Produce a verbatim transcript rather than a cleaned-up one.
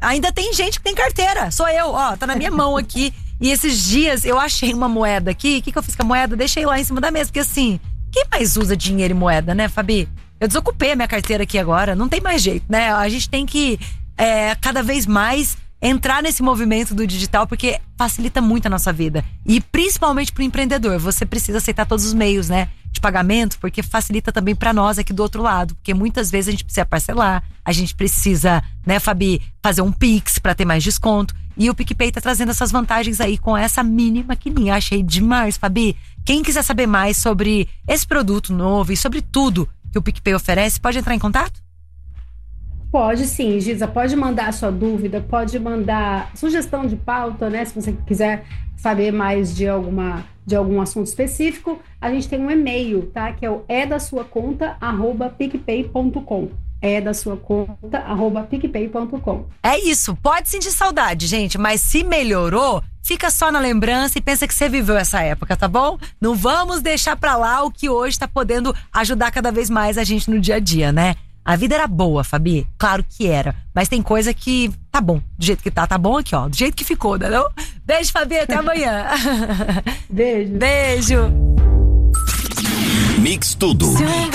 ainda tem gente que tem carteira. Sou eu, ó, tá na minha mão aqui. E esses dias eu achei uma moeda aqui. O que, que eu fiz com a moeda? Deixei lá em cima da mesa. Porque assim, quem mais usa dinheiro e moeda, né, Fabi? Eu desocupei a minha carteira aqui agora. Não tem mais jeito, né? A gente tem que é, cada vez mais entrar nesse movimento do digital, porque facilita muito a nossa vida. E principalmente pro empreendedor. Você precisa aceitar todos os meios, né, de pagamento, porque facilita também pra nós aqui do outro lado. Porque muitas vezes a gente precisa parcelar, a gente precisa, né, Fabi, fazer um Pix pra ter mais desconto. E o PicPay tá trazendo essas vantagens aí com essa mini maquininha. Achei demais, Fabi. Quem quiser saber mais sobre esse produto novo e sobre tudo que o PicPay oferece, pode entrar em contato? Pode sim, Giza, pode mandar a sua dúvida, pode mandar sugestão de pauta, né? Se você quiser saber mais de, alguma, de algum assunto específico, a gente tem um e-mail, tá? Que é o é da sua conta, arroba picpay ponto com. É da sua conta, arroba picpay ponto com. É isso, pode sentir saudade, gente, mas se melhorou, fica só na lembrança e pensa que você viveu essa época, tá bom? Não vamos deixar pra lá o que hoje tá podendo ajudar cada vez mais a gente no dia a dia, né? A vida era boa, Fabi, claro que era, mas tem coisa que tá bom, do jeito que tá, tá bom aqui, ó, do jeito que ficou, né não? Beijo, Fabi, até amanhã. Beijo. Beijo. Mix Tudo.